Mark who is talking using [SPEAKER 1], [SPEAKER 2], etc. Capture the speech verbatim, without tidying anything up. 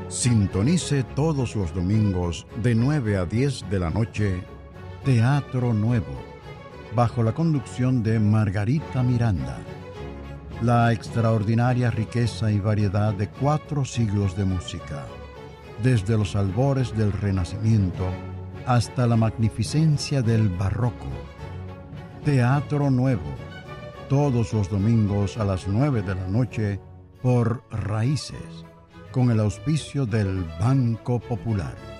[SPEAKER 1] Sintonice todos los domingos de nueve a diez de la noche Teatro Nuevo, bajo la conducción de Margarita Miranda. La extraordinaria riqueza y variedad de cuatro siglos de música, desde los albores del Renacimiento hasta la magnificencia del Barroco. Teatro Nuevo, todos los domingos a las nueve de la noche por Raíces, con el auspicio del Banco Popular.